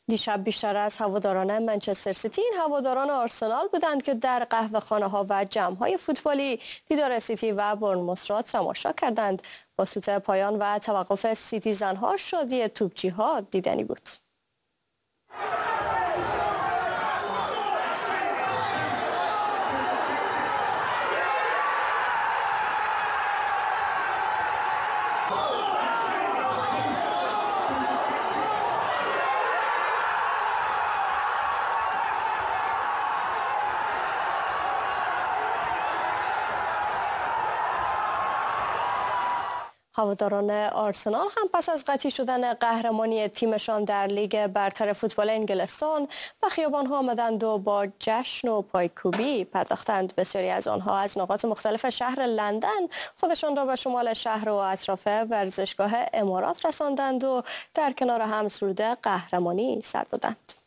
دیشب بیشتر از هواداران منچستر سیتی این هواداران آرسنال بودند که در قهوه‌خانه‌ها و جمع‌های فوتبالی دیدار سیتی و برنموث را تماشا کردند. با سوت پایان و توقف سیتی زنها شادی توپچی‌ها دیدنی بود. هواداران آرسنال هم پس از قطعی شدن قهرمانی تیمشان در لیگ برتر فوتبال انگلستان به خیابان‌ها آمدند و با جشن و پایکوبی پرداختند. بسیاری از آنها از نقاط مختلف شهر لندن خودشان را به شمال شهر و اطراف ورزشگاه امارات رساندند و در کنار هم سرود قهرمانی سر دادند.